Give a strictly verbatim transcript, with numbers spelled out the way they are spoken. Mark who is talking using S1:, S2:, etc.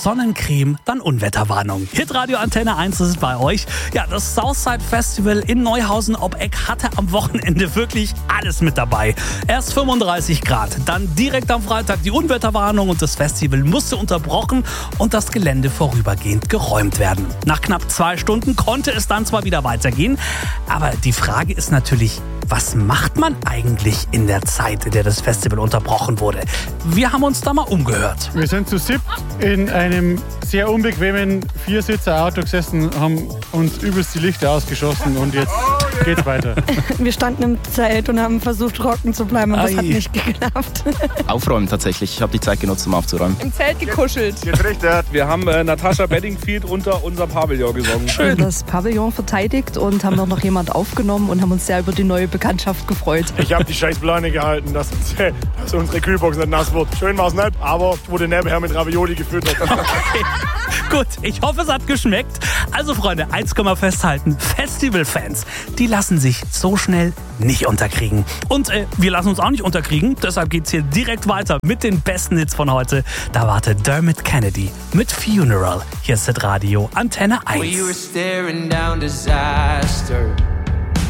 S1: Sonnencreme, dann Unwetterwarnung. Hitradio Antenne eins ist es bei euch. Ja, das Southside Festival in Neuhausen ob Eck hatte am Wochenende wirklich alles mit dabei. Erst fünfunddreißig Grad, dann direkt am Freitag die Unwetterwarnung und das Festival musste unterbrochen und das Gelände vorübergehend geräumt werden. Nach knapp zwei Stunden konnte es dann zwar wieder weitergehen, aber die Frage ist natürlich, was macht man eigentlich in der Zeit, in der das Festival unterbrochen wurde? Wir haben uns da mal umgehört.
S2: Wir sind zu siebt in einem sehr unbequemen Viersitzer-Auto gesessen, haben uns übelst die Lichter ausgeschossen und jetzt geht's weiter.
S3: Wir standen im Zelt und haben versucht, trocken zu bleiben, aber
S4: Ei.
S3: das hat nicht geklappt.
S4: Aufräumen tatsächlich. Ich habe die Zeit genutzt, um aufzuräumen.
S5: Im Zelt gekuschelt.
S6: Wir haben äh, Natascha Bedingfield unter unser Pavillon gesungen.
S1: Schön.
S7: Das Pavillon verteidigt und haben auch noch jemand aufgenommen und haben uns sehr über die neue Bekanntschaft gefreut.
S6: Ich habe die scheiß Pläne gehalten, dass, dass unsere Kühlbox nicht nass wird. Schön war es nicht, aber ich wurde nebenher mit Ravioli gefüttert.
S1: Okay. Gut, ich hoffe, es hat geschmeckt. Also Freunde, eins können wir festhalten. Festivalfans, die lassen sich so schnell nicht unterkriegen. Und äh, wir lassen uns auch nicht unterkriegen. Deshalb geht's hier direkt weiter mit den besten Hits von heute. Da wartet Dermot Kennedy mit Funeral. Hier ist das Radio Antenne eins.
S8: We were staring down disaster.